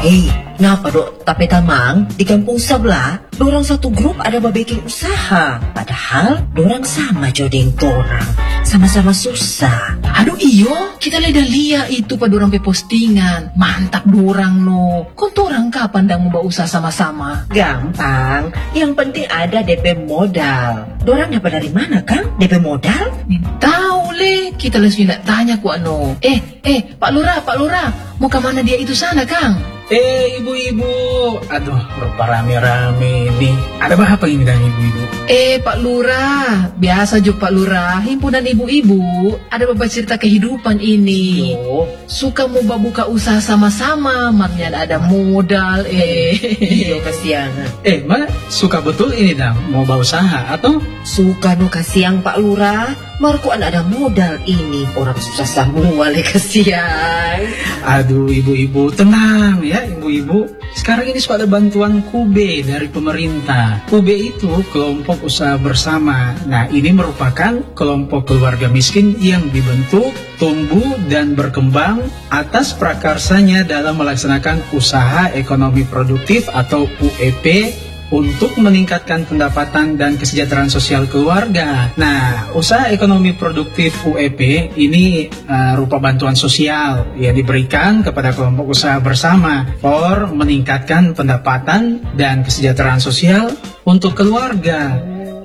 Hei, kenapa dok? Tapi tamang di kampung sebelah, dorang satu grup ada bikin usaha. Padahal dorang sama jodeng torang, sama-sama susah. Aduh iyo, kita lihat itu pada orang pe postingan. Mantap dorang no. Kau orang kapan dang mau usaha sama-sama? Gampang, yang penting ada DP modal. Dorang dapat dari mana Kang DP modal? Tahu le, kita langsung nak tanya ku ano. Pak Lurah, mau ke mana dia itu sana Kang? Ibu-ibu, aduh, rupa rame-rame nih. Ada apa ini dan ibu-ibu? Pak Lurah, biasa juga Pak Lurah, himpunan ibu-ibu. Ada beberapa cerita kehidupan ini. Yo. Suka mau buka usaha sama-sama, maknya ada modal. Iyo kasihan. Mana suka betul ini dang mau usaha atau? Suka no kasihan Pak Lurah. Marco ada modal ini, orang susah semua le kasihan. Aduh ibu-ibu, tenang ya ibu-ibu. Sekarang ini sudah ada bantuan KUBE dari pemerintah. KUBE itu kelompok usaha bersama. Nah ini merupakan kelompok keluarga miskin yang dibentuk, tumbuh dan berkembang atas prakarsanya dalam melaksanakan usaha ekonomi produktif atau UEP untuk meningkatkan pendapatan dan kesejahteraan sosial keluarga. Nah, usaha ekonomi produktif UEP ini rupa bantuan sosial yang diberikan kepada kelompok usaha bersama for meningkatkan pendapatan dan kesejahteraan sosial untuk keluarga.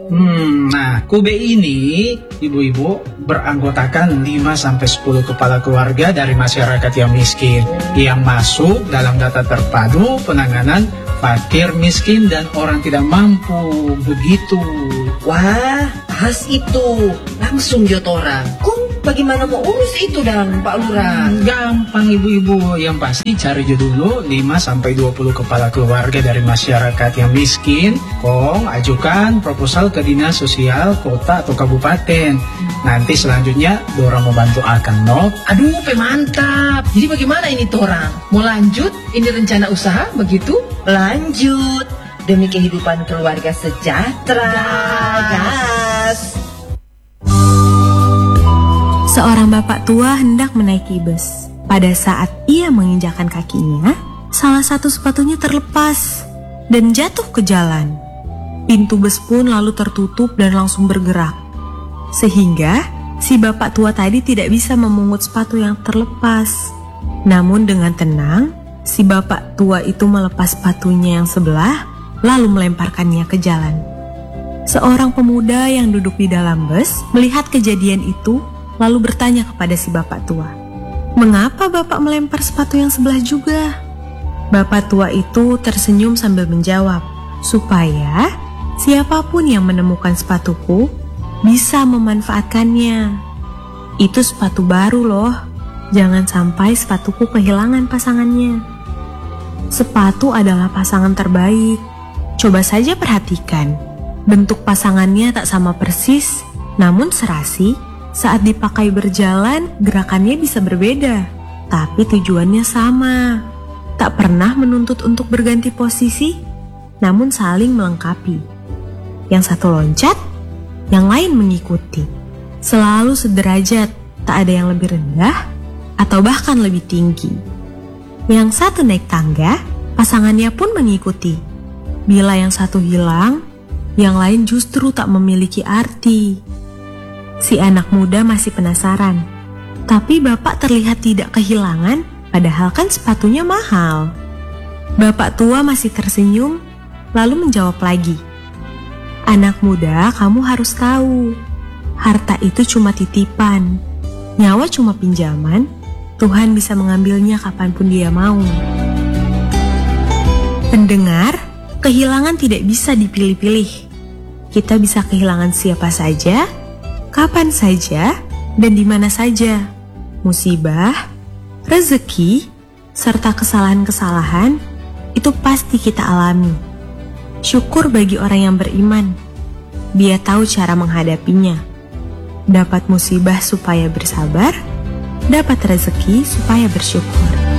Nah, KUBE ini, ibu-ibu, beranggotakan 5-10 kepala keluarga dari masyarakat yang miskin yang masuk dalam data terpadu penanganan fakir, miskin, dan orang tidak mampu. Begitu. Wah, pas itu. Langsung jotorang. Kung, bagaimana mau urus itu dan Pak Lurah? Gampang ibu-ibu. Yang pasti cari dulu 5-20 kepala keluarga dari masyarakat yang miskin. Kong, ajukan proposal ke Dinas Sosial Kota atau Kabupaten. Nanti selanjutnya dorang mau bantu akan no. Aduh, mantap. Jadi bagaimana ini torang? Mau lanjut? Ini rencana usaha begitu? Lanjut demi kehidupan keluarga sejahtera. Gas. Seorang bapak tua hendak menaiki bus. Pada saat ia menginjakkan kakinya, salah satu sepatunya terlepas dan jatuh ke jalan. Pintu bus pun lalu tertutup dan langsung bergerak. Sehingga si bapak tua tadi tidak bisa memungut sepatu yang terlepas. Namun dengan tenang, si bapak tua itu melepas sepatunya yang sebelah, lalu melemparkannya ke jalan. Seorang pemuda yang duduk di dalam bus melihat kejadian itu, lalu bertanya kepada si bapak tua, "Mengapa bapak melempar sepatu yang sebelah juga?" Bapak tua itu tersenyum sambil menjawab, "Supaya siapapun yang menemukan sepatuku bisa memanfaatkannya. Itu sepatu baru loh, jangan sampai sepatuku kehilangan pasangannya. Sepatu adalah pasangan terbaik. Coba saja perhatikan, bentuk pasangannya tak sama persis, namun serasi saat dipakai berjalan gerakannya bisa berbeda, tapi tujuannya sama. Tak pernah menuntut untuk berganti posisi, namun saling melengkapi. Yang satu loncat, yang lain mengikuti. Selalu sederajat, tak ada yang lebih rendah atau bahkan lebih tinggi. Yang satu naik tangga, pasangannya pun mengikuti. Bila yang satu hilang, yang lain justru tak memiliki arti." Si anak muda masih penasaran, tapi bapak terlihat tidak kehilangan, padahal kan sepatunya mahal. Bapak tua masih tersenyum, lalu menjawab lagi, "Anak muda, kamu harus tahu, harta itu cuma titipan, nyawa cuma pinjaman, Tuhan bisa mengambilnya kapanpun dia mau." Pendengar, kehilangan tidak bisa dipilih-pilih. Kita bisa kehilangan siapa saja, kapan saja, dan di mana saja. Musibah, rezeki, serta kesalahan-kesalahan itu pasti kita alami. Syukur bagi orang yang beriman. Dia tahu cara menghadapinya. Dapat musibah supaya bersabar, dapat rezeki supaya bersyukur.